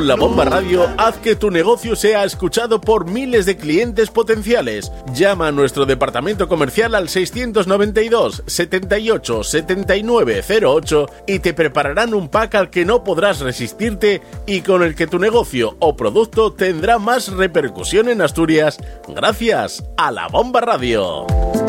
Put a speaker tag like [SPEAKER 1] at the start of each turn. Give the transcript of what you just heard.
[SPEAKER 1] La Bomba Radio, haz que tu negocio sea escuchado por miles de clientes potenciales. Llama a nuestro departamento comercial al 692 78 79 08 y te prepararán un pack al que no podrás resistirte y con el que tu negocio o producto tendrá más repercusión en Asturias gracias a La Bomba Radio.